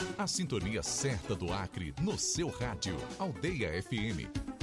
A sintonia certa do Acre no seu rádio. Aldeia FM